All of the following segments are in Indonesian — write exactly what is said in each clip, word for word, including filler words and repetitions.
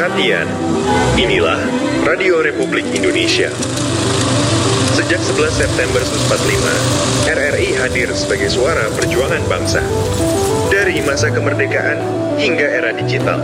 perhatian, inilah Radio Republik Indonesia. Sejak sebelas September seribu sembilan ratus empat puluh lima, R R I hadir sebagai suara perjuangan bangsa. Dari masa kemerdekaan hingga era digital.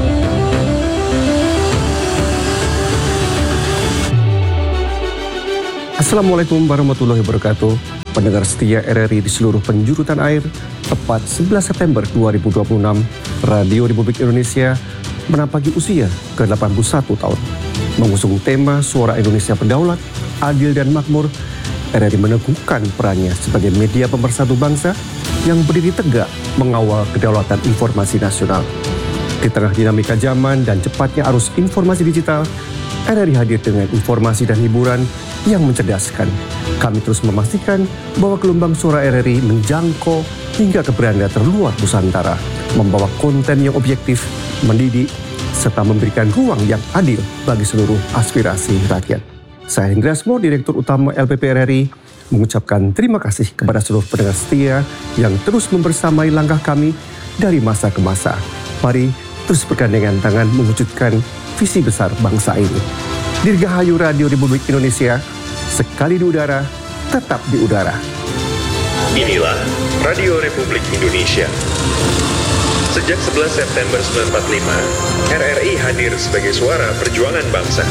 Assalamualaikum warahmatullahi wabarakatuh. Pendengar setia R R I di seluruh penjuru tanah air, tepat sebelas September dua ribu dua puluh enam, Radio Republik Indonesia menapaki usia ke delapan puluh satu tahun. Mengusung tema Suara Indonesia Berdaulat, Adil dan Makmur, R R I meneguhkan perannya sebagai media pemersatu bangsa yang berdiri tegak mengawal kedaulatan informasi nasional. Di tengah dinamika zaman dan cepatnya arus informasi digital, R R I hadir dengan informasi dan hiburan yang mencerdaskan. Kami terus memastikan bahwa gelombang suara R R I menjangkau hingga ke beranda terluar Nusantara, membawa konten yang objektif, mendidik, serta memberikan ruang yang adil bagi seluruh aspirasi rakyat. Saya Hendriasmo, Direktur Utama L P P R R I, mengucapkan terima kasih kepada seluruh pendengar setia yang terus membersamai langkah kami dari masa ke masa. Mari terus bergandengan tangan mewujudkan visi besar bangsa ini. Dirgahayu Radio Republik Indonesia, sekali di udara, tetap di udara. Inilah Radio Republik Indonesia. Sejak sebelas September seribu sembilan ratus empat puluh lima, R R I hadir sebagai suara perjuangan bangsa.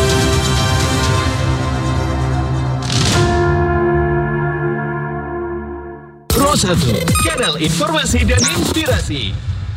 Pro satu, kanal informasi dan inspirasi.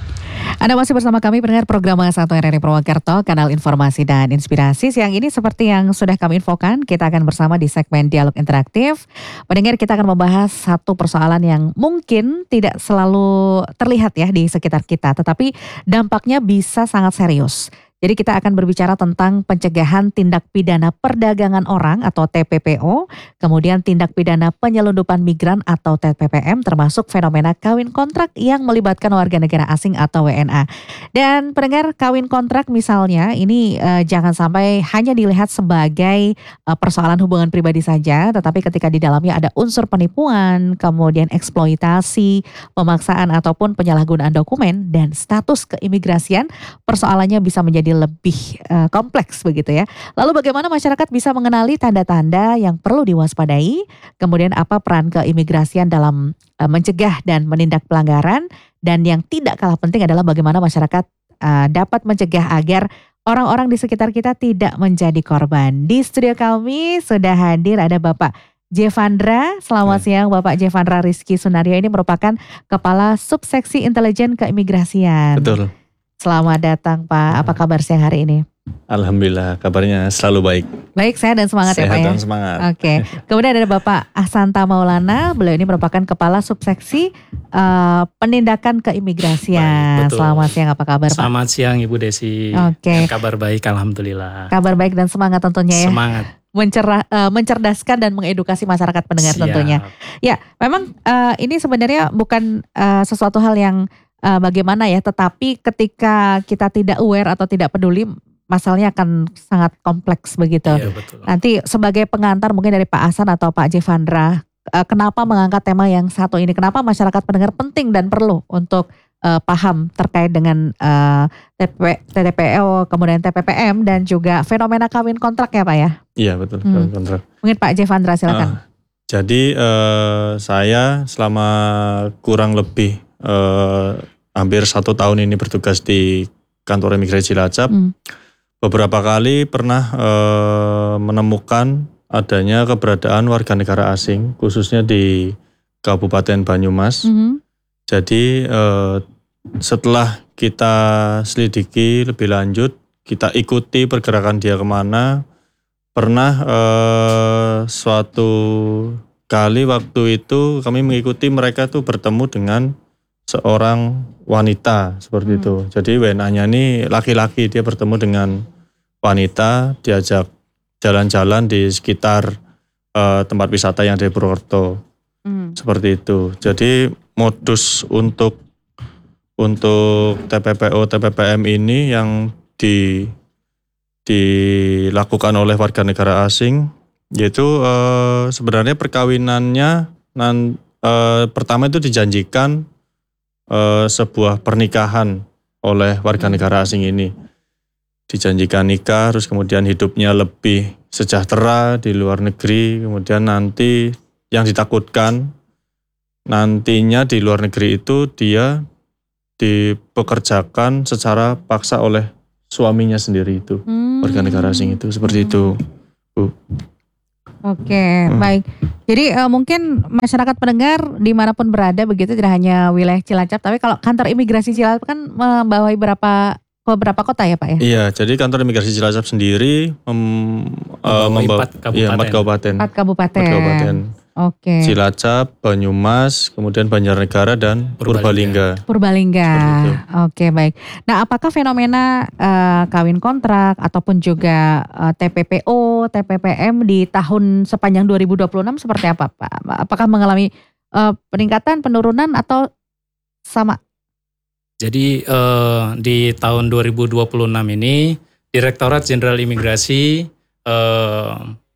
Anda masih bersama kami pendengar program satu R R I Purwakarta, kanal informasi dan inspirasi. Siang ini seperti yang sudah kami infokan, kita akan bersama di segmen dialog interaktif. Pendengar, kita akan membahas satu persoalan yang mungkin tidak selalu terlihat ya di sekitar kita, tetapi dampaknya bisa sangat serius. Jadi kita akan berbicara tentang pencegahan tindak pidana perdagangan orang atau T P P O, kemudian tindak pidana penyelundupan migran atau T P P M, termasuk fenomena kawin kontrak yang melibatkan warga negara asing atau W N A. Dan pendengar, kawin kontrak misalnya ini eh, jangan sampai hanya dilihat sebagai eh, persoalan hubungan pribadi saja, tetapi ketika di dalamnya ada unsur penipuan, kemudian eksploitasi, pemaksaan ataupun penyalahgunaan dokumen dan status keimigrasian, persoalannya bisa menjadi lebih uh, kompleks begitu ya. Lalu bagaimana masyarakat bisa mengenali tanda-tanda yang perlu diwaspadai, kemudian apa peran keimigrasian dalam uh, mencegah dan menindak pelanggaran, dan yang tidak kalah penting adalah bagaimana masyarakat uh, dapat mencegah agar orang-orang di sekitar kita tidak menjadi korban. Di studio kami sudah hadir ada Bapak Jevandra. Selamat siang Bapak Jevandra Rizky Sunario, ini merupakan Kepala Subseksi Intelijen Keimigrasian. Betul. Selamat datang Pak, apa kabar siang hari ini? Alhamdulillah, kabarnya selalu baik. Baik, sehat dan semangat sehat ya Pak ya? Sehat dan semangat. Oke, kemudian ada Bapak Ahsanta Maulana, beliau ini merupakan Kepala Subseksi uh, Penindakan Keimigrasian. Baik, selamat siang, apa kabar Pak? Selamat siang Ibu Desi. Oke. Kabar baik, Alhamdulillah. Kabar baik dan semangat tentunya ya? Semangat. Mencerah, uh, mencerdaskan dan mengedukasi masyarakat pendengar. Siap. Tentunya. Ya, memang uh, ini sebenarnya bukan uh, sesuatu hal yang Uh, bagaimana ya, tetapi ketika kita tidak aware atau tidak peduli, masalahnya akan sangat kompleks begitu. Iya, betul. Nanti sebagai pengantar mungkin dari Pak Ahsan atau Pak Jevandra, uh, kenapa mengangkat tema yang satu ini? Kenapa masyarakat pendengar penting dan perlu untuk uh, paham terkait dengan uh, T P P O, kemudian T P P M dan juga fenomena kawin kontrak ya Pak ya? Iya betul, hmm. kawin kontrak. Mungkin Pak Jevandra silakan. Uh, jadi uh, saya selama kurang lebih Uh, hampir satu tahun ini bertugas di kantor imigrasi Cilacap. Hmm. Beberapa kali pernah uh, menemukan adanya keberadaan warga negara asing, khususnya di Kabupaten Banyumas. Hmm. Jadi uh, setelah kita selidiki lebih lanjut, kita ikuti pergerakan dia kemana. Pernah uh, suatu kali waktu itu kami mengikuti mereka tuh bertemu dengan seorang wanita seperti hmm. itu. Jadi W N A-nya ini laki-laki, dia bertemu dengan wanita, diajak jalan-jalan di sekitar uh, tempat wisata yang di Purwokerto. Hmm. Seperti itu. Jadi modus untuk untuk T P P O, T P P M ini yang di dilakukan oleh warga negara asing, yaitu uh, sebenarnya perkawinannya nan, uh, pertama itu dijanjikan uh, sebuah pernikahan oleh warga negara asing ini. dijanjikan nikah, terus kemudian hidupnya lebih sejahtera di luar negeri, kemudian nanti yang ditakutkan nantinya di luar negeri itu dia dipekerjakan secara paksa oleh suaminya sendiri itu, Hmm. warga negara asing itu, seperti Hmm. itu, Bu. Oke, Hmm. baik. Jadi uh, mungkin masyarakat pendengar dimanapun berada begitu, tidak hanya wilayah Cilacap, tapi kalau kantor imigrasi Cilacap kan membawahi berapa beberapa kota ya Pak ya? Iya, jadi kantor imigrasi Cilacap sendiri mem, uh, membawa empat kabupaten. iya, empat kabupaten. Empat kabupaten. Empat kabupaten. Oke. Cilacap, Banyumas, kemudian Banjarnegara dan Purbalingga. Purbalingga. Seperti itu. Oke, baik. Nah, apakah fenomena uh, kawin kontrak ataupun juga uh, T P P O, T P P M di tahun sepanjang dua ribu dua puluh enam seperti apa, Pak? Apakah mengalami uh, peningkatan, penurunan atau sama? Jadi eh, di tahun dua ribu dua puluh enam ini Direktorat Jenderal Imigrasi eh,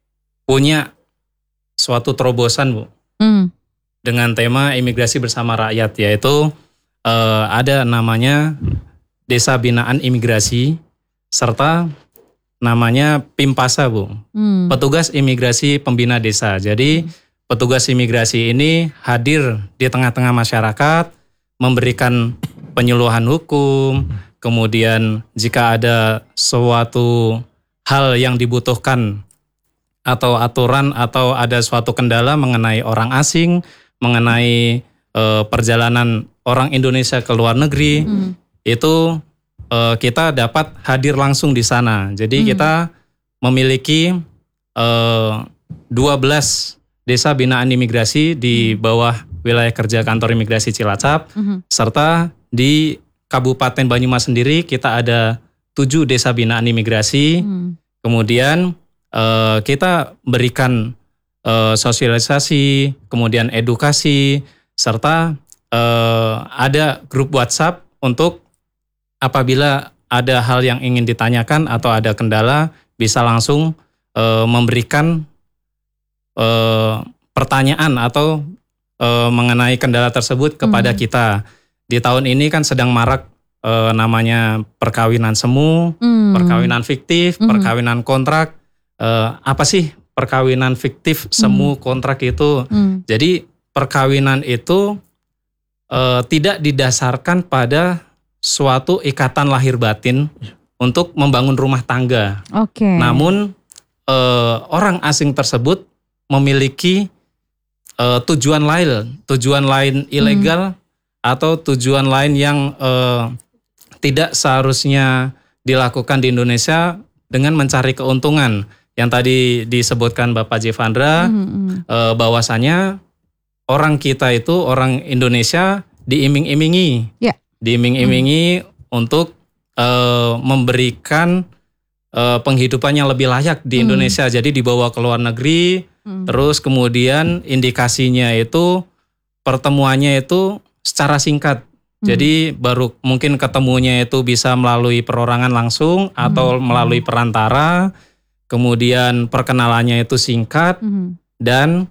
punya suatu terobosan, Bu, Hmm. dengan tema imigrasi bersama rakyat, yaitu eh, ada namanya Desa Binaan Imigrasi serta namanya Pimpasa, Bu, Hmm. petugas imigrasi pembina desa. Jadi petugas imigrasi ini hadir di tengah-tengah masyarakat, memberikan penyuluhan hukum, kemudian jika ada suatu hal yang dibutuhkan atau aturan atau ada suatu kendala mengenai orang asing, mengenai eh, perjalanan orang Indonesia ke luar negeri, Hmm. itu eh, kita dapat hadir langsung di sana. Jadi Hmm. kita memiliki eh, dua belas desa binaan imigrasi di bawah wilayah kerja kantor imigrasi Cilacap, Hmm. serta di Kabupaten Banyumas sendiri kita ada tujuh desa binaan imigrasi. Hmm. Kemudian eh, kita berikan eh, sosialisasi, kemudian edukasi, serta eh, ada grup WhatsApp untuk apabila ada hal yang ingin ditanyakan atau ada kendala bisa langsung eh, memberikan eh, pertanyaan atau eh, mengenai kendala tersebut kepada Hmm. kita. Di tahun ini kan sedang marak eh, namanya perkawinan semu, Hmm. perkawinan fiktif, Mhm. perkawinan kontrak. Eh, apa sih perkawinan fiktif, semu, kontrak itu? Hmm. Jadi perkawinan itu eh, tidak didasarkan pada suatu ikatan lahir batin untuk membangun rumah tangga. Oke. Namun eh, orang asing tersebut memiliki eh, tujuan lain, tujuan lain ilegal atau tujuan lain yang eh, tidak seharusnya dilakukan di Indonesia dengan mencari keuntungan. Yang tadi disebutkan Bapak Jevandra, Hmm. Hmm. eh, bahwasanya orang kita itu, orang Indonesia diiming-imingi, Ya. diiming-imingi untuk eh, memberikan eh, penghidupan yang lebih layak di Hmm. Indonesia. Jadi dibawa ke luar negeri, Hmm. terus kemudian indikasinya itu pertemuannya itu secara singkat. Jadi baru mungkin ketemunya itu bisa melalui perorangan langsung atau melalui perantara. Kemudian perkenalannya itu singkat Hmm. dan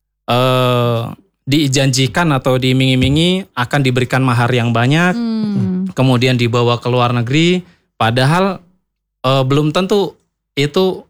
eh, dijanjikan atau diiming-imingi akan diberikan mahar yang banyak. Hmm. Kemudian dibawa ke luar negeri. Padahal eh, belum tentu itu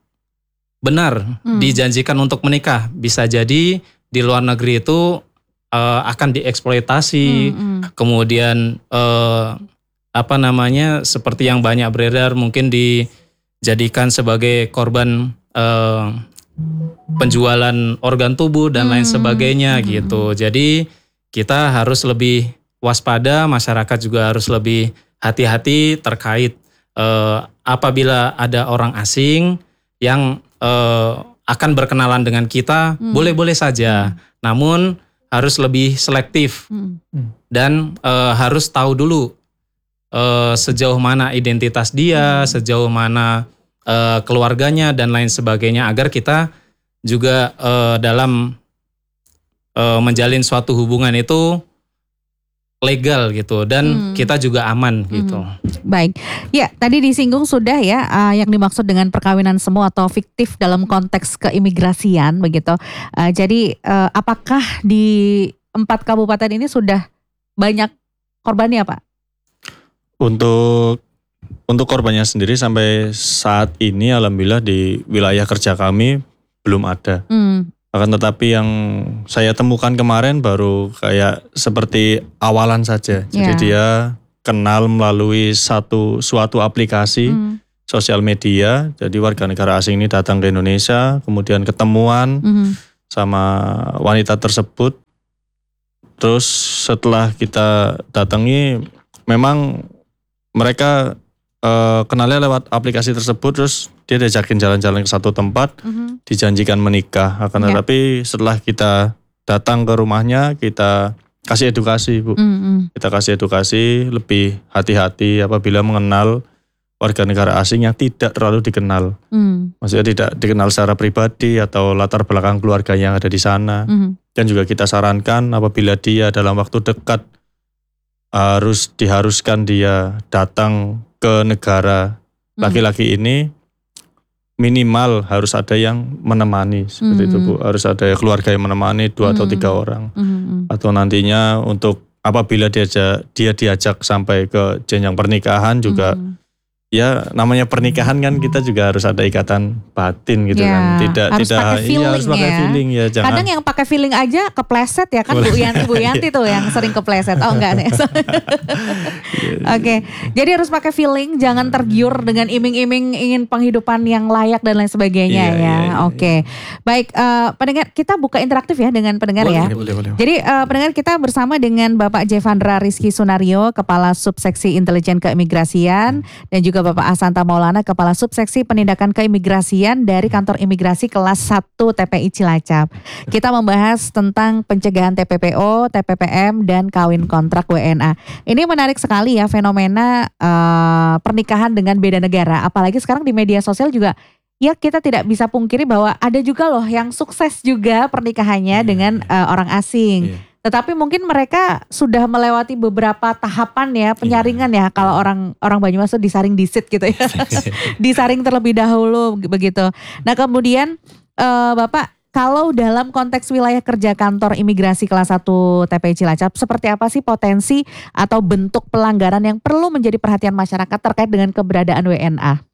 benar Hmm. dijanjikan untuk menikah. Bisa jadi di luar negeri itu eh, akan dieksploitasi. Hmm. Kemudian eh, apa namanya seperti yang banyak beredar mungkin dijadikan sebagai korban eh, penjualan organ tubuh dan lain Hmm. sebagainya Hmm. gitu. Jadi kita harus lebih waspada, masyarakat juga harus lebih hati-hati terkait eh, apabila ada orang asing yang eh, akan berkenalan dengan kita, Hmm. boleh-boleh saja. Namun harus lebih selektif Hmm. dan eh, harus tahu dulu eh, sejauh mana identitas dia, sejauh mana eh, keluarganya dan lain sebagainya agar kita juga eh, dalam eh, menjalin suatu hubungan itu legal gitu dan Hmm. kita juga aman gitu. Baik, ya tadi disinggung sudah ya uh, yang dimaksud dengan perkawinan semu atau fiktif dalam konteks keimigrasian begitu. Uh, jadi uh, apakah di empat kabupaten ini sudah banyak korbannya Pak? Untuk untuk korbannya sendiri sampai saat ini alhamdulillah di wilayah kerja kami belum ada. Hmm. Akan tetapi yang saya temukan kemarin baru kayak seperti awalan saja. Jadi Ya. dia kenal melalui satu suatu aplikasi Hmm. sosial media. Jadi warga negara asing ini datang ke Indonesia, kemudian ketemuan Hmm. sama wanita tersebut. Terus setelah kita datangi, memang mereka eh, kenalnya lewat aplikasi tersebut, terus dia diajakin jalan-jalan ke satu tempat, Hmm. dijanjikan menikah. Akan Ya. tetapi setelah kita datang ke rumahnya, kita kasih edukasi, Bu. Hmm. Kita kasih edukasi, lebih hati-hati apabila mengenal warga negara asing yang tidak terlalu dikenal. Hmm. Maksudnya tidak dikenal secara pribadi atau latar belakang keluarga yang ada di sana. Hmm. Dan juga kita sarankan apabila dia dalam waktu dekat harus diharuskan dia datang ke negara laki-laki ini, minimal harus ada yang menemani seperti itu, Bu. Harus ada keluarga yang menemani dua atau tiga orang. Hmm. Atau nantinya untuk apabila dia dia diajak sampai ke jenjang pernikahan juga. Hmm. Ya namanya pernikahan kan kita juga harus ada ikatan batin gitu Ya, kan. Tidak harus tidak pakai iya, feeling harus pakai ya. feeling ya, jangan. Kadang yang pakai feeling aja kepleset ya kan, Bu Yanti, Bu Yanti tuh yang sering kepleset. Oh enggak nih. Oke, jadi harus pakai feeling, jangan tergiur dengan iming-iming ingin penghidupan yang layak dan lain sebagainya Iya, ya. iya, iya, Oke, baik eh, pendengar, kita buka interaktif ya dengan pendengar Boleh, ya. boleh, boleh. Jadi eh, pendengar, kita bersama dengan Bapak Jevandra Rizky Sunario, Kepala Subseksi Intelijen Keimigrasian, dan juga Bapak Asanta Maulana, Kepala Subseksi Penindakan Keimigrasian dari Kantor Imigrasi Kelas satu T P I Cilacap. Kita membahas tentang pencegahan T P P O, T P P M, dan kawin kontrak W N A. Ini menarik sekali ya fenomena eh, pernikahan dengan beda negara. Apalagi sekarang di media sosial juga, ya kita tidak bisa pungkiri bahwa ada juga loh yang sukses juga pernikahannya dengan eh, orang asing. Iya. Tetapi mungkin mereka sudah melewati beberapa tahapan ya, penyaringan ya, kalau orang orang Banyumas itu disaring disit gitu ya. Disaring terlebih dahulu begitu. Nah, kemudian eh, Bapak, kalau dalam konteks wilayah kerja kantor imigrasi kelas satu T P I Cilacap, seperti apa sih potensi atau bentuk pelanggaran yang perlu menjadi perhatian masyarakat terkait dengan keberadaan W N A?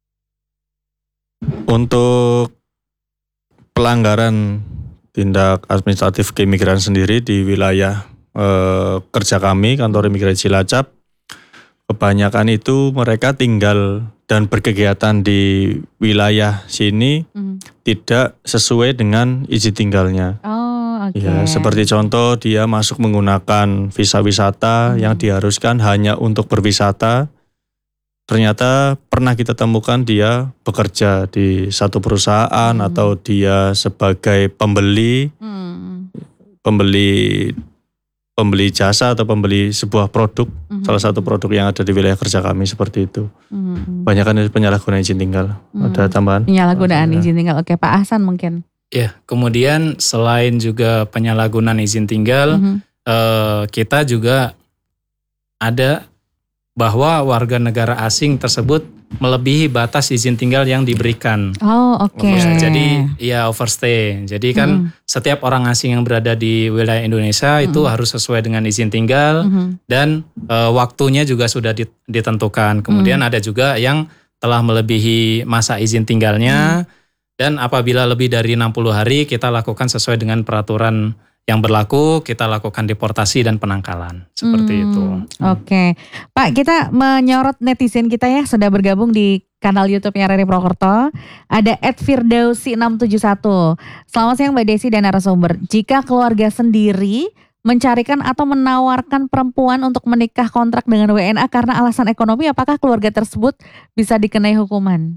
Untuk pelanggaran tindak administratif keimigrasian sendiri di wilayah eh, kerja kami, kantor imigrasi Cilacap, kebanyakan itu mereka tinggal dan berkegiatan di wilayah sini Hmm. tidak sesuai dengan izin tinggalnya. Oh, oke. Ya, seperti contoh dia masuk menggunakan visa wisata Hmm. yang diharuskan hanya untuk berwisata. Ternyata pernah kita temukan dia bekerja di satu perusahaan Hmm. atau dia sebagai pembeli, Hmm. pembeli pembeli jasa atau pembeli sebuah produk, Hmm. salah satu produk yang ada di wilayah kerja kami seperti itu. Hmm. Banyakan itu penyalahgunaan izin tinggal. Hmm. Ada tambahan? Penyalahgunaan Ya. izin tinggal. Oke, Pak Ahsan mungkin. Ya, kemudian selain juga penyalahgunaan izin tinggal, Mhm. eh, kita juga ada bahwa warga negara asing tersebut melebihi batas izin tinggal yang diberikan. Oh, oke. Ya, jadi ya overstay. Jadi kan Mhm. setiap orang asing yang berada di wilayah Indonesia itu Mhm. harus sesuai dengan izin tinggal Mhm. dan eh, waktunya juga sudah dit- ditentukan. Kemudian ada juga yang telah melebihi masa izin tinggalnya dan apabila lebih dari enam puluh hari kita lakukan sesuai dengan peraturan yang berlaku, kita lakukan deportasi dan penangkalan. Seperti Hmm, itu. Oke, Pak, kita menyorot netizen kita ya, sudah bergabung di kanal YouTube-nya R R I Purwokerto. Ada at firdausi enam tujuh satu. Selamat siang Mbak Desi dan narasumber. Jika keluarga sendiri mencarikan atau menawarkan perempuan untuk menikah kontrak dengan W N A karena alasan ekonomi, apakah keluarga tersebut bisa dikenai hukuman?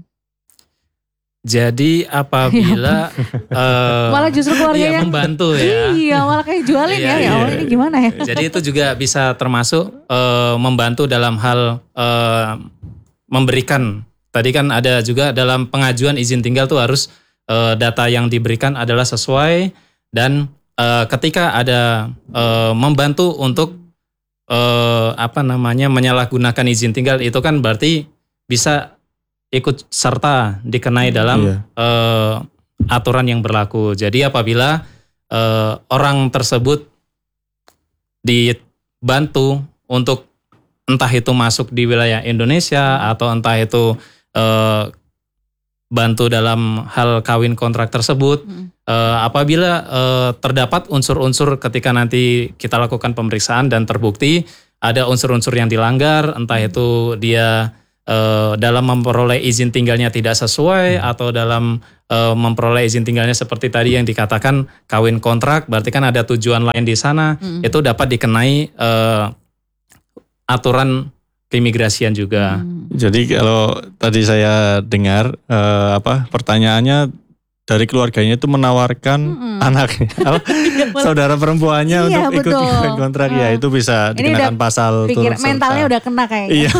Jadi apabila eh, Malah justru keluarga iya, yang membantu ya. Iya, malah kayak jualin ya. Iya, Ya iya. Allah, ini gimana ya? Jadi itu juga bisa termasuk eh, membantu dalam hal eh, memberikan. Tadi kan ada juga dalam pengajuan izin tinggal tuh harus eh, data yang diberikan adalah sesuai dan eh, ketika ada eh, membantu untuk eh, apa namanya menyalahgunakan izin tinggal itu kan berarti bisa ikut serta dikenai dalam Iya. eh, aturan yang berlaku. Jadi apabila eh, orang tersebut dibantu untuk entah itu masuk di wilayah Indonesia atau entah itu uh, bantu dalam hal kawin kontrak tersebut. Hmm. Uh, apabila uh, terdapat unsur-unsur ketika nanti kita lakukan pemeriksaan dan terbukti ada unsur-unsur yang dilanggar, entah itu dia Uh, dalam memperoleh izin tinggalnya tidak sesuai hmm. atau dalam uh, memperoleh izin tinggalnya seperti tadi yang dikatakan kawin kontrak, berarti kan ada tujuan lain di sana, hmm. itu dapat dikenai uh, aturan keimigrasian juga. Hmm. Jadi kalau tadi saya dengar uh, apa pertanyaannya dari keluarganya itu menawarkan hmm. anaknya, saudara perempuannya iya, untuk betul. ikut kawin kontrak, uh. ya itu bisa ini dikenakan pasal pikir, turut serta. Mentalnya udah kena kayaknya. Iya.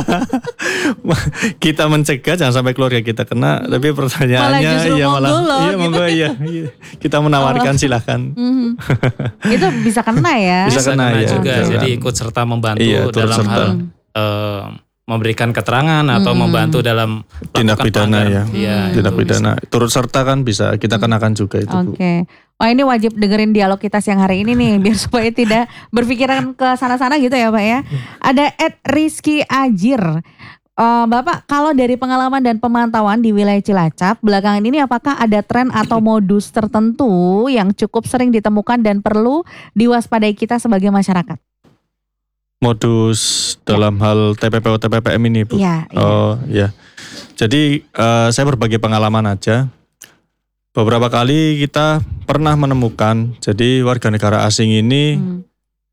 Kita mencegah jangan sampai keluarga kita kena, hmm. tapi pertanyaannya malah ya malah loh, iya gitu. monggo iya. Kita menawarkan oh. silakan. Mm-hmm. Itu bisa kena ya. Bisa, bisa kena, kena ya. juga. Juga. Jadi ikut serta membantu iya, dalam serta. hal uh, memberikan keterangan atau hmm. membantu dalam tindak pidana ya. ya hmm. Tindak pidana. Turut serta kan bisa kita kenakan juga itu. Oke. Okay. Wah ini wajib dengerin dialog kita siang hari ini nih biar supaya tidak berpikiran ke sana-sana gitu ya Pak ya. Ada Ed Rizky Ajir. Uh, Bapak, kalau dari pengalaman dan pemantauan di wilayah Cilacap belakangan ini apakah ada tren atau modus tertentu yang cukup sering ditemukan dan perlu diwaspadai kita sebagai masyarakat? Modus dalam ya. hal T P P O T P P M ini Bu? Iya. Oh ya. Jadi uh, saya berbagi pengalaman aja. Beberapa kali kita pernah menemukan, jadi warga negara asing ini hmm.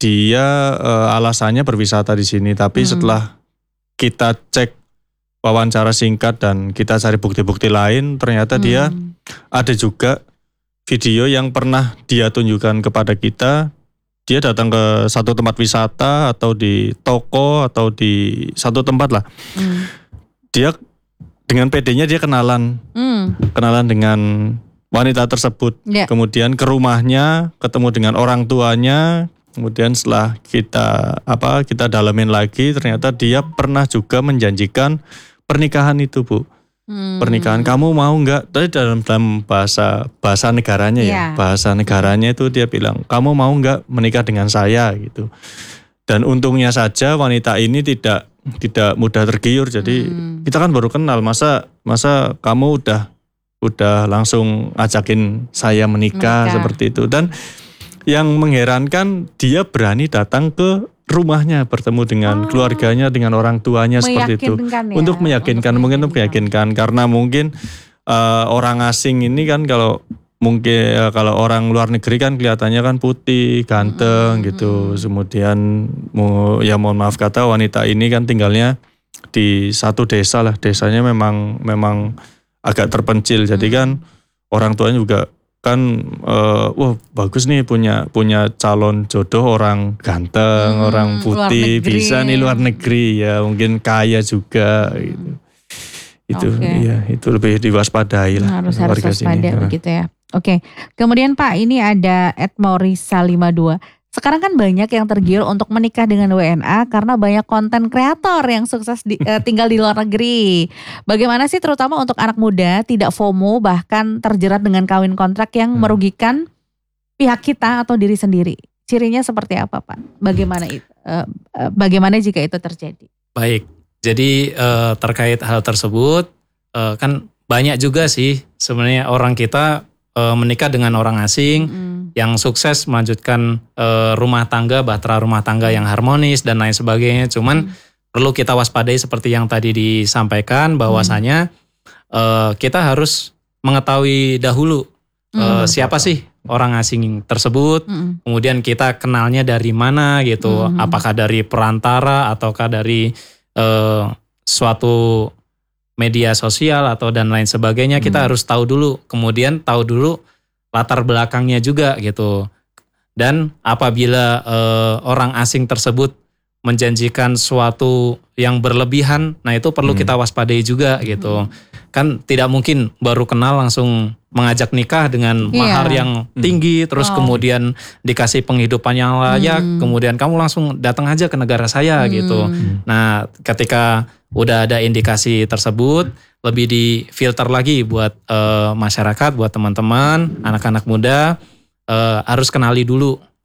dia uh, alasannya berwisata di sini, tapi hmm. setelah kita cek wawancara singkat dan kita cari bukti-bukti lain, ternyata hmm. dia ada juga video yang pernah dia tunjukkan kepada kita. Dia datang ke satu tempat wisata atau di toko atau di satu tempat lah. Hmm. Dia dengan P D-nya dia kenalan, hmm. kenalan dengan wanita tersebut. Yeah. Kemudian ke rumahnya, ketemu dengan orang tuanya. Kemudian setelah kita apa kita dalamin lagi, ternyata dia pernah juga menjanjikan pernikahan itu Bu. Hmm. Pernikahan kamu mau nggak? Tadi dalam dalam bahasa bahasa negaranya ya, yeah. bahasa negaranya itu dia bilang kamu mau nggak menikah dengan saya gitu. Dan untungnya saja wanita ini tidak tidak mudah tergiur. Jadi hmm. kita kan baru kenal, masa masa kamu udah udah langsung ajakin saya menikah, menikah. Seperti itu. Dan yang mengherankan dia berani datang ke rumahnya, bertemu dengan oh. keluarganya, dengan orang tuanya seperti itu. Ya? Untuk meyakinkan, untuk mungkin untuk meyakinkan. Karena mungkin uh, orang asing ini kan kalau mungkin uh, kalau orang luar negeri kan kelihatannya kan putih, ganteng hmm. gitu. Kemudian ya mohon maaf kata wanita ini kan tinggalnya di satu desa lah. Desanya memang memang agak terpencil. Jadi kan orang tuanya juga kan uh, wah bagus nih punya punya calon jodoh orang ganteng, hmm, orang putih, bisa nih luar negeri ya, mungkin kaya juga gitu. Itu okay. ya, itu lebih diwaspadai lah. Harus harus waspada begitu ya. Oke. Okay. Kemudian Pak, ini ada Ed Maurisa lima dua. Sekarang kan banyak yang tergiur untuk menikah dengan W N A karena banyak konten kreator yang sukses di, uh, tinggal di luar negeri. Bagaimana sih terutama untuk anak muda tidak FOMO bahkan terjerat dengan kawin kontrak yang hmm. merugikan pihak kita atau diri sendiri? Cirinya seperti apa Pak? Bagaimana itu? Uh, uh, bagaimana jika itu terjadi? Baik, jadi uh, terkait hal tersebut uh, kan banyak juga sih sebenarnya orang kita uh, menikah dengan orang asing. Hmm. Yang sukses melanjutkan e, rumah tangga, bahtera rumah tangga yang harmonis dan lain sebagainya. Cuman hmm. perlu kita waspadai seperti yang tadi disampaikan bahwasanya hmm. e, kita harus mengetahui dahulu hmm. e, siapa sih orang asing tersebut. Hmm. Kemudian kita kenalnya dari mana gitu. Hmm. Apakah dari perantara ataukah dari e, suatu media sosial atau dan lain sebagainya. Kita hmm. harus tahu dulu. Kemudian tahu dulu latar belakangnya juga gitu. Dan apabila e, orang asing tersebut menjanjikan suatu yang berlebihan, nah itu perlu hmm. kita waspadai juga gitu. Hmm. Kan tidak mungkin baru kenal langsung mengajak nikah dengan yeah. mahar yang tinggi, hmm. terus oh. kemudian dikasih penghidupan yang layak, hmm. kemudian kamu langsung datang aja ke negara saya hmm. gitu. Nah ketika udah ada indikasi tersebut, lebih difilter lagi buat uh, masyarakat, buat teman-teman, anak-anak muda uh, harus kenali dulu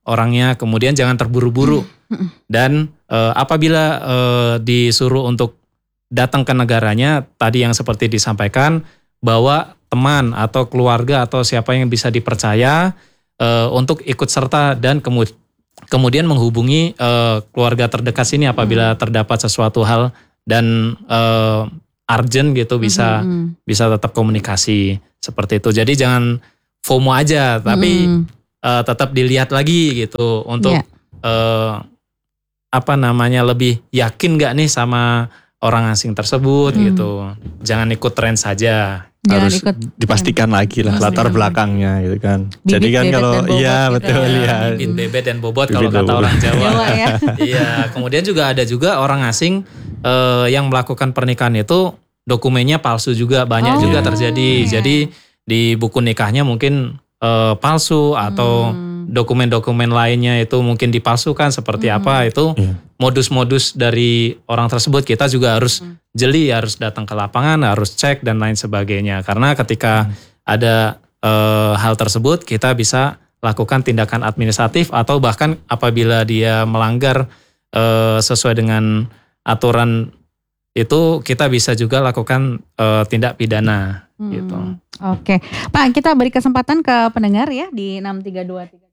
orangnya, kemudian jangan terburu-buru. Dan uh, apabila uh, disuruh untuk datang ke negaranya, tadi yang seperti disampaikan, bawa teman atau keluarga atau siapa yang bisa dipercaya uh, untuk ikut serta dan kemudian kemudian menghubungi uh, keluarga terdekat sini apabila terdapat sesuatu hal dan uh, urgent gitu bisa mm-hmm. bisa tetap komunikasi seperti itu. Jadi jangan FOMO aja, tapi mm. uh, tetap dilihat lagi gitu untuk yeah. uh, apa namanya lebih yakin nggak nih sama orang asing tersebut mm. gitu. Jangan ikut tren saja. Jangan harus ikut, dipastikan ya. lagi lah latar belakangnya gitu kan. Bibit, Jadi kan kalau iya gitu betul ya. ya. Bibit bebet dan bobot Bibit kalau kata bobot. orang Jawa. Jawa ya. Iya, kemudian juga ada juga orang asing eh, yang melakukan pernikahan itu dokumennya palsu juga banyak oh. juga terjadi. Yeah. Jadi di buku nikahnya mungkin eh, palsu atau hmm. dokumen-dokumen lainnya itu mungkin dipalsukan seperti hmm. apa itu yeah. modus-modus dari orang tersebut kita juga harus hmm. jeli, harus datang ke lapangan, harus cek dan lain sebagainya. Karena ketika hmm. ada eh, hal tersebut kita bisa lakukan tindakan administratif atau bahkan apabila dia melanggar eh, sesuai dengan aturan itu kita bisa juga lakukan uh, tindak pidana hmm, gitu. Oke, Pak, kita beri kesempatan ke pendengar ya di enam tiga dua tiga.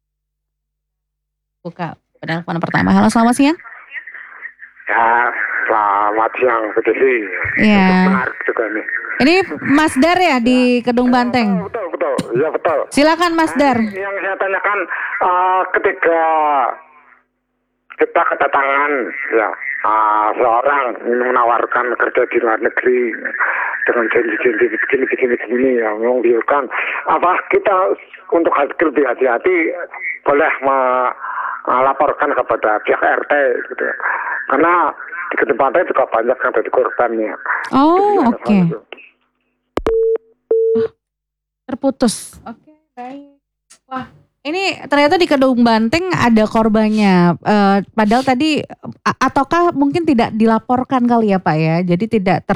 Buka penelpon pertama. Halo, selamat siang. Ya, selamat siang, Bu Desi. Iya. Menarik juga nih. Ini Mas Dar ya di Kedung Banteng. Betul, betul, iya betul. Silakan Mas Dar. Nah, yang saya tanyakan uh, ketika kita kedatangan ya uh, seorang menawarkan kerja di luar negeri dengan janji-janji begini begini begini yang menggiurkan, apa kita untuk lebih hati-hati boleh melaporkan kepada pihak R T gitu, karena di Kedung Banteng juga banyak yang jadi korbannya. Oh oke. Okay. Terputus. Oke okay, baik. Wah. Ini ternyata di Kedung Banteng ada korbannya, uh, padahal tadi a- ataukah mungkin tidak dilaporkan kali ya Pak ya, jadi tidak ter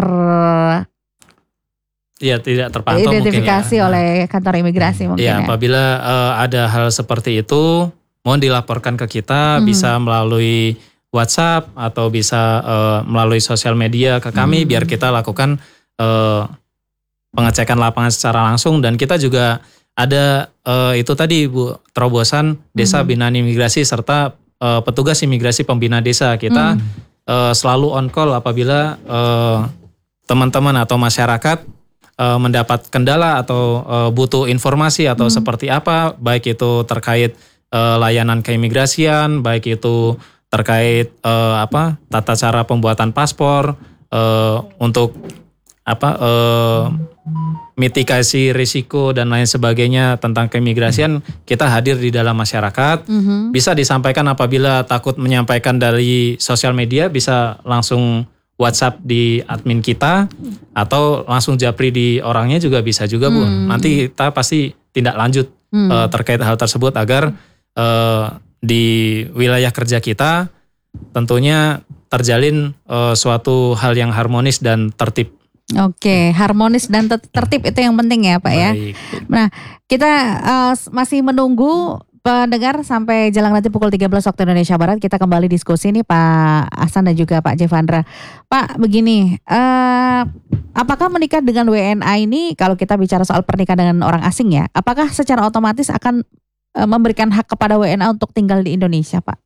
Iya tidak terpantau identifikasi mungkin ya. oleh kantor imigrasi mungkin ya. ya. Apabila uh, ada hal seperti itu, mohon dilaporkan ke kita, hmm. bisa melalui WhatsApp atau bisa uh, melalui sosial media ke kami, hmm. biar kita lakukan uh, pengecekan lapangan secara langsung dan kita juga ada uh, itu tadi Bu, terobosan Desa hmm. Binaan Imigrasi serta uh, petugas imigrasi pembina desa. Kita hmm. uh, selalu on call apabila uh, teman-teman atau masyarakat uh, mendapat kendala atau uh, butuh informasi atau hmm. seperti apa, baik itu terkait uh, layanan keimigrasian, baik itu terkait uh, apa tata cara pembuatan paspor uh, untuk apa uh, mitigasi risiko dan lain sebagainya tentang keimigrasian, kita hadir di dalam masyarakat. Mm-hmm. Bisa disampaikan apabila takut menyampaikan dari sosial media, bisa langsung WhatsApp di admin kita atau langsung japri di orangnya juga bisa juga Bu. Mm. Nanti kita pasti tindak lanjut mm. uh, terkait hal tersebut agar uh, di wilayah kerja kita tentunya terjalin uh, suatu hal yang harmonis dan tertib. Oke, harmonis dan tertib itu yang penting ya Pak ya. Baik. Nah, kita uh, masih menunggu pendengar sampai jelang nanti pukul tiga belas waktu Indonesia Barat. Kita kembali diskusi nih Pak Ahsan dan juga Pak Jevandra. Pak, begini, uh, apakah menikah dengan W N A ini, kalau kita bicara soal pernikahan dengan orang asing ya, apakah secara otomatis akan uh, memberikan hak kepada W N A untuk tinggal di Indonesia Pak?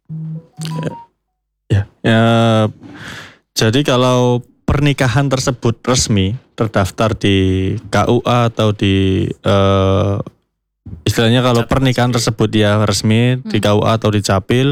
Ya, ya jadi kalau pernikahan tersebut resmi terdaftar di K U A atau di uh, istilahnya kalau pernikahan tersebut dia resmi hmm. di K U A atau di Capil,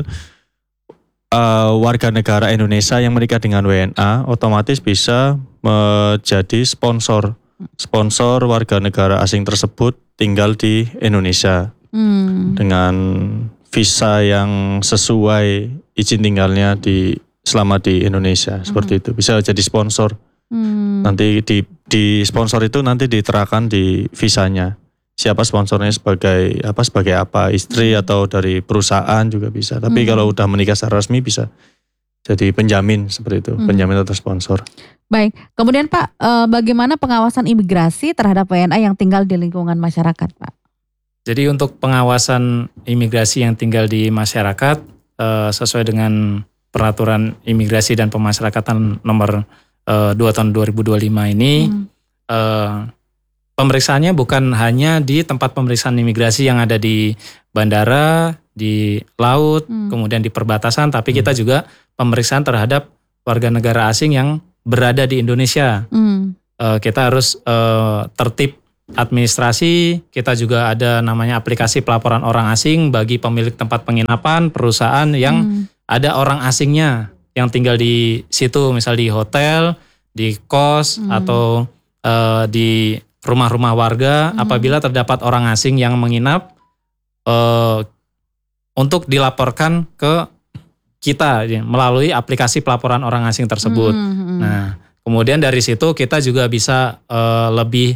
uh, warga negara Indonesia yang menikah dengan W N A otomatis bisa menjadi sponsor sponsor warga negara asing tersebut tinggal di Indonesia hmm. dengan visa yang sesuai izin tinggalnya di selama di Indonesia, seperti hmm. itu bisa jadi sponsor. Hmm. Nanti di di sponsor itu nanti diterapkan di visanya. Siapa sponsornya sebagai apa sebagai apa istri hmm. atau dari perusahaan juga bisa. Tapi hmm. kalau udah menikah secara resmi bisa jadi penjamin seperti itu, hmm. penjamin atau sponsor. Baik, kemudian Pak, bagaimana pengawasan imigrasi terhadap W N A yang tinggal di lingkungan masyarakat Pak? Jadi untuk pengawasan imigrasi yang tinggal di masyarakat eh, sesuai dengan peraturan imigrasi dan pemasyarakatan nomor eh, dua tahun dua ribu dua puluh lima ini, hmm. eh, pemeriksaannya bukan hanya di tempat pemeriksaan imigrasi yang ada di bandara, di laut, hmm. kemudian di perbatasan, tapi kita juga pemeriksaan terhadap warga negara asing yang berada di Indonesia. Hmm. Eh, kita harus eh, tertib administrasi, kita juga ada namanya aplikasi pelaporan orang asing bagi pemilik tempat penginapan, perusahaan yang hmm. ada orang asingnya yang tinggal di situ, misal di hotel, di kos, hmm. atau uh, di rumah-rumah warga. Hmm. Apabila terdapat orang asing yang menginap, uh, untuk dilaporkan ke kita ya, melalui aplikasi pelaporan orang asing tersebut. Hmm. Nah, kemudian dari situ kita juga bisa uh, lebih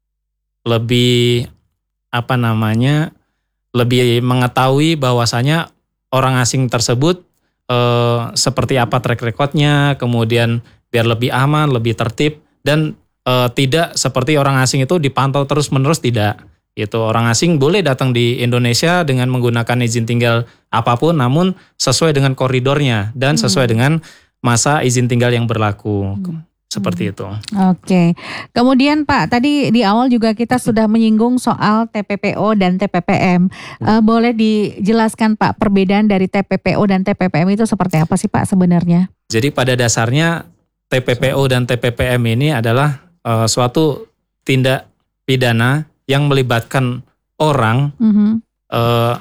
lebih apa namanya lebih mengetahui bahwasanya orang asing tersebut eh, seperti apa track recordnya, kemudian biar lebih aman, lebih tertib dan eh, tidak seperti orang asing itu dipantau terus menerus, tidak. Itu orang asing boleh datang di Indonesia dengan menggunakan izin tinggal apapun, namun sesuai dengan koridornya dan sesuai hmm. dengan masa izin tinggal yang berlaku. Hmm. Seperti itu. Oke. Kemudian Pak, tadi di awal juga kita sudah menyinggung soal T P P O dan T P P M. Uh, boleh dijelaskan Pak, perbedaan dari T P P O dan T P P M itu seperti apa sih Pak sebenarnya? Jadi pada dasarnya T P P O dan T P P M ini adalah uh, suatu tindak pidana yang melibatkan orang, mm-hmm. uh,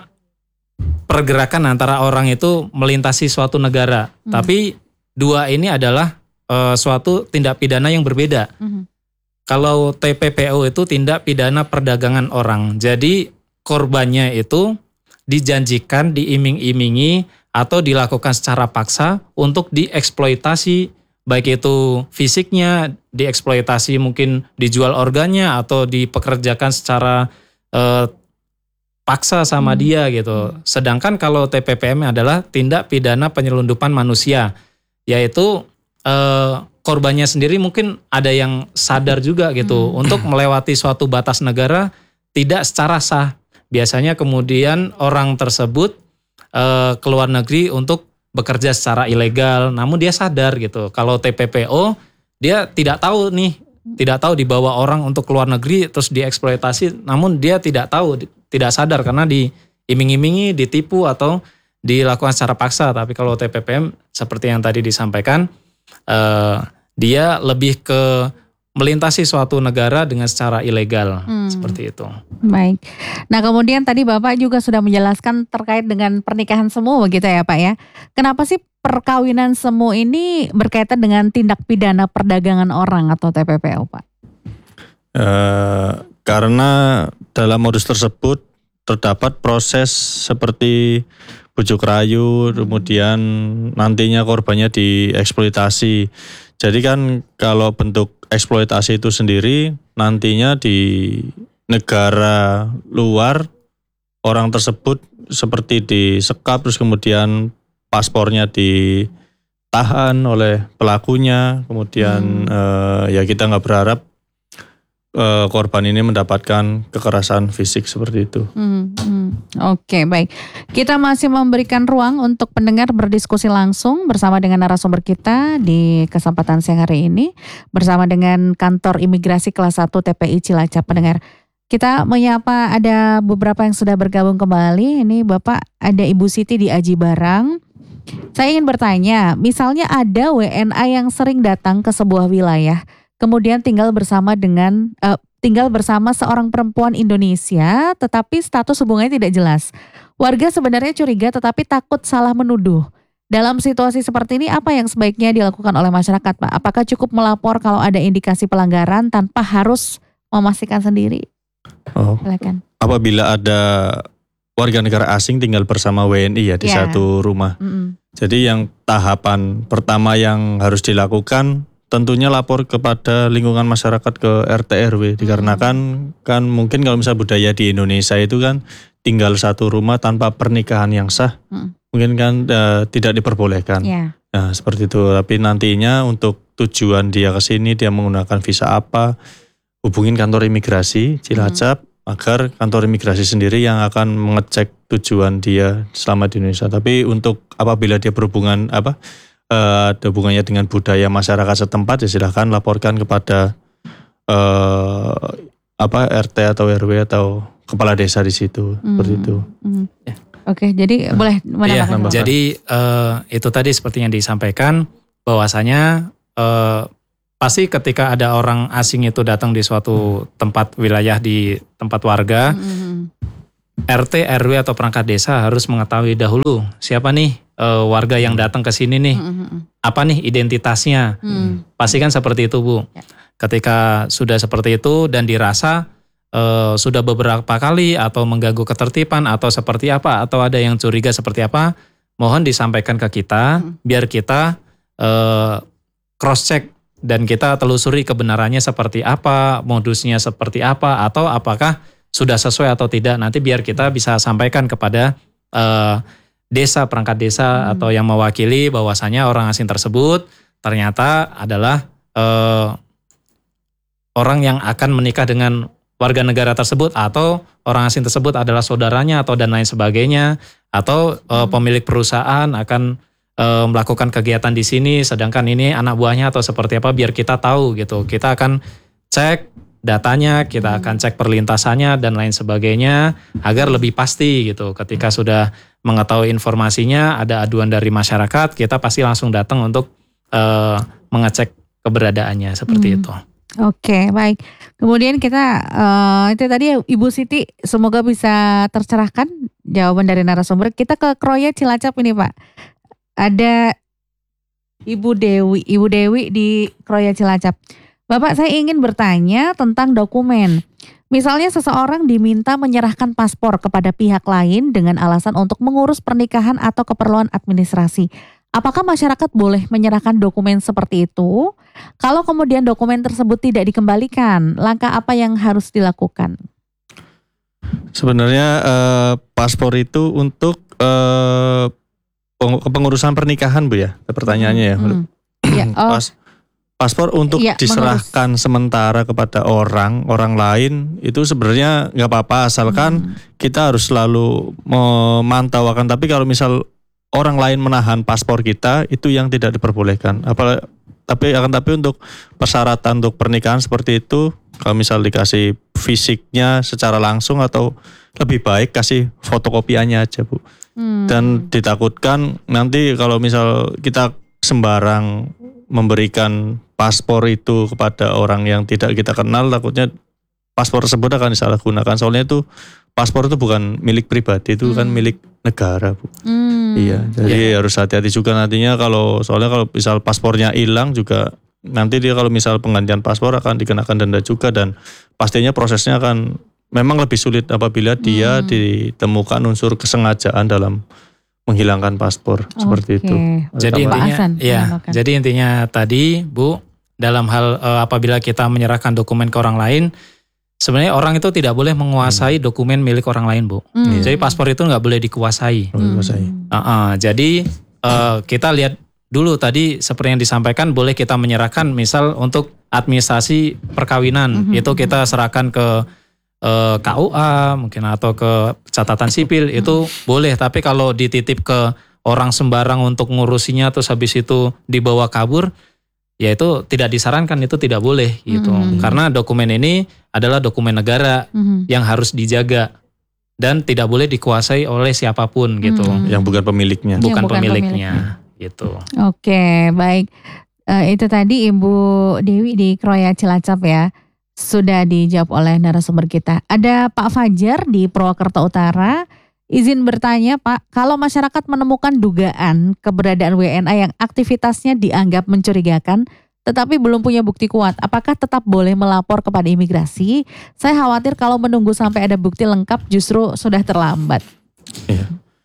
pergerakan antara orang itu melintasi suatu negara. Mm. Tapi dua ini adalah Uh, suatu tindak pidana yang berbeda. Mm-hmm. Kalau T P P O itu tindak pidana perdagangan orang. Jadi korbannya itu dijanjikan, diiming-imingi atau dilakukan secara paksa untuk dieksploitasi, baik itu fisiknya, dieksploitasi mungkin dijual organnya atau dipekerjakan secara uh, paksa sama mm-hmm. dia gitu. Sedangkan kalau T P P M adalah tindak pidana penyelundupan manusia, yaitu Uh, korbannya sendiri mungkin ada yang sadar juga gitu hmm. untuk melewati suatu batas negara tidak secara sah. Biasanya kemudian orang tersebut uh, keluar negeri untuk bekerja secara ilegal, namun dia sadar gitu. Kalau T P P O dia tidak tahu nih, tidak tahu dibawa orang untuk keluar negeri terus dieksploitasi, namun dia tidak tahu, tidak sadar karena diiming-imingi, ditipu atau dilakukan secara paksa. Tapi kalau T P P M seperti yang tadi disampaikan, Uh, dia lebih ke melintasi suatu negara dengan secara ilegal, hmm. seperti itu. Baik. Nah kemudian tadi Bapak juga sudah menjelaskan terkait dengan pernikahan semu begitu ya Pak ya. Kenapa sih perkawinan semu ini berkaitan dengan tindak pidana perdagangan orang atau T P P O Pak? Uh, karena dalam modus tersebut terdapat proses seperti bujuk rayu, kemudian nantinya korbannya dieksploitasi. Jadi kan kalau bentuk eksploitasi itu sendiri nantinya di negara luar orang tersebut seperti disekap terus kemudian paspornya ditahan oleh pelakunya, kemudian hmm. eh, ya kita nggak berharap Uh, korban ini mendapatkan kekerasan fisik seperti itu. Hmm, hmm. Oke, okay, baik. Kita masih memberikan ruang untuk pendengar berdiskusi langsung bersama dengan narasumber kita di kesempatan siang hari ini bersama dengan Kantor Imigrasi Kelas satu T P I Cilacap. Pendengar, kita menyapa ada beberapa yang sudah bergabung kembali. Ini Bapak, ada Ibu Siti di Aji Barang. Saya ingin bertanya, misalnya ada W N A yang sering datang ke sebuah wilayah, kemudian tinggal bersama dengan uh, tinggal bersama seorang perempuan Indonesia, tetapi status hubungannya tidak jelas. Warga sebenarnya curiga, tetapi takut salah menuduh. Dalam situasi seperti ini, apa yang sebaiknya dilakukan oleh masyarakat, Pak? Apakah cukup melapor kalau ada indikasi pelanggaran tanpa harus memastikan sendiri? Oh. Silakan. Apabila ada warga negara asing tinggal bersama W N I ya di yeah. satu rumah. Mm-mm. Jadi yang tahapan pertama yang harus dilakukan tentunya lapor kepada lingkungan masyarakat ke R T R W, dikarenakan hmm. kan mungkin kalau misalnya budaya di Indonesia itu kan tinggal satu rumah tanpa pernikahan yang sah, hmm. mungkin kan uh, tidak diperbolehkan. Yeah. Nah seperti itu, tapi nantinya untuk tujuan dia ke sini, dia menggunakan visa apa, hubungin kantor imigrasi Cilacap, hmm. agar kantor imigrasi sendiri yang akan mengecek tujuan dia selama di Indonesia. Tapi untuk apabila dia berhubungan apa uh, ada hubungannya dengan budaya masyarakat setempat, ya silahkan laporkan kepada uh, apa R T atau R W atau kepala desa di situ, hmm. seperti itu. Hmm. Ya. Oke, jadi nah, boleh menambahkan. Iya, jadi uh, itu tadi seperti yang disampaikan bahwasanya uh, pasti ketika ada orang asing itu datang di suatu tempat wilayah di tempat warga, mm-hmm. R T, R W atau perangkat desa harus mengetahui dahulu siapa nih uh, warga yang datang ke sini nih, mm-hmm. apa nih identitasnya. Mm. Pasti kan seperti itu, Bu. Ya. Ketika sudah seperti itu dan dirasa uh, sudah beberapa kali atau mengganggu ketertiban atau seperti apa atau ada yang curiga seperti apa, mohon disampaikan ke kita mm. biar kita uh, cross check dan kita telusuri kebenarannya seperti apa, modusnya seperti apa, atau apakah sudah sesuai atau tidak. Nanti biar kita bisa sampaikan kepada uh, desa, perangkat desa hmm. atau yang mewakili bahwasanya orang asing tersebut ternyata adalah uh, orang yang akan menikah dengan warga negara tersebut, atau orang asing tersebut adalah saudaranya atau dan lain sebagainya, atau uh, pemilik perusahaan akan melakukan kegiatan di sini, sedangkan ini anak buahnya atau seperti apa, biar kita tahu gitu. Kita akan cek datanya, kita akan cek perlintasannya dan lain sebagainya agar lebih pasti gitu. Ketika sudah mengetahui informasinya, ada aduan dari masyarakat, kita pasti langsung datang untuk uh, mengecek keberadaannya seperti hmm. itu. Oke, baik. Kemudian kita uh, itu tadi Ibu Siti, semoga bisa tercerahkan jawaban dari narasumber. Kita ke Kroya Cilacap ini, Pak. Ada Ibu Dewi, Ibu Dewi di Kroya Cilacap. Bapak, saya ingin bertanya tentang dokumen. Misalnya seseorang diminta menyerahkan paspor kepada pihak lain dengan alasan untuk mengurus pernikahan atau keperluan administrasi. Apakah masyarakat boleh menyerahkan dokumen seperti itu? Kalau kemudian dokumen tersebut tidak dikembalikan, langkah apa yang harus dilakukan? Sebenarnya eh, paspor itu untuk eh, kepengurusan pernikahan, Bu, ya, pertanyaannya ya. Hmm. ya oh. Pas, paspor untuk ya, diserahkan mengurus. Sementara kepada orang orang lain itu sebenarnya nggak apa-apa, asalkan hmm. kita harus selalu memantau akan. Tapi kalau misal orang lain menahan paspor kita, itu yang tidak diperbolehkan. Apalagi tapi akan tapi untuk persyaratan untuk pernikahan seperti itu, kalau misal dikasih fisiknya secara langsung atau lebih baik kasih fotokopiannya aja, Bu. Hmm. Dan ditakutkan nanti kalau misal kita sembarang memberikan paspor itu kepada orang yang tidak kita kenal, takutnya paspor tersebut akan disalahgunakan. Soalnya itu paspor itu bukan milik pribadi, itu hmm. kan milik negara, Bu. Hmm. Iya, jadi ya. harus hati-hati juga nantinya kalau soalnya kalau misal paspornya hilang juga nanti dia kalau misal penggantian paspor akan dikenakan denda juga, dan pastinya prosesnya akan memang lebih sulit apabila dia hmm. ditemukan unsur kesengajaan dalam menghilangkan paspor okay. seperti itu. Jadi intinya, ya, jadi intinya tadi, Bu, dalam hal uh, apabila kita menyerahkan dokumen ke orang lain, sebenarnya orang itu tidak boleh menguasai hmm. dokumen milik orang lain, Bu. Hmm. Jadi paspor itu nggak boleh dikuasai. Hmm. Uh, uh, jadi uh, kita lihat dulu tadi seperti yang disampaikan, boleh kita menyerahkan misal untuk administrasi perkawinan, hmm. itu kita serahkan ke K U A mungkin atau ke catatan sipil, hmm. itu boleh. Tapi kalau dititip ke orang sembarang untuk ngurusinya terus habis itu dibawa kabur, ya itu tidak disarankan, itu tidak boleh gitu. Hmm. Karena dokumen ini adalah dokumen negara hmm. yang harus dijaga dan tidak boleh dikuasai oleh siapapun gitu. Hmm. Yang bukan pemiliknya. Bukan, bukan pemiliknya. pemiliknya gitu. Oke, baik. Uh, itu tadi Ibu Dewi di Kroya Cilacap ya. Sudah dijawab oleh narasumber kita. Ada Pak Fajar di Purwokerto Utara. Izin bertanya, Pak, kalau masyarakat menemukan dugaan keberadaan W N A yang aktivitasnya dianggap mencurigakan, tetapi belum punya bukti kuat, apakah tetap boleh melapor kepada imigrasi? Saya khawatir kalau menunggu sampai ada bukti lengkap justru sudah terlambat. Iya.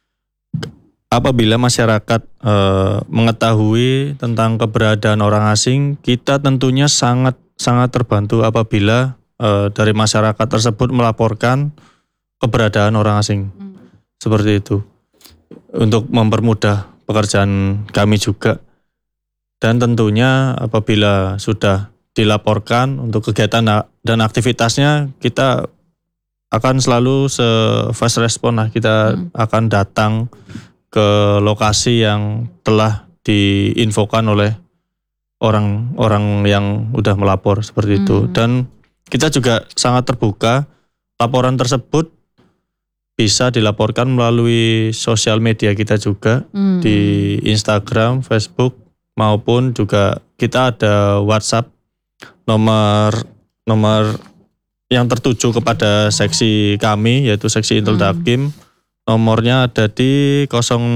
Apabila masyarakat e, mengetahui tentang keberadaan orang asing, kita tentunya sangat sangat terbantu apabila e, dari masyarakat tersebut melaporkan keberadaan orang asing. Hmm. Seperti itu. Untuk mempermudah pekerjaan kami juga. Dan tentunya apabila sudah dilaporkan untuk kegiatan dan aktivitasnya, kita akan selalu se-fast respon lah, kita hmm. akan datang ke lokasi yang telah diinfokan oleh orang-orang yang udah melapor seperti hmm. itu. Dan kita juga sangat terbuka, laporan tersebut bisa dilaporkan melalui sosial media kita juga, hmm. di Instagram, Facebook, maupun juga kita ada WhatsApp nomor nomor yang tertuju kepada seksi kami, yaitu seksi Intel Dakim. Nomornya ada di nol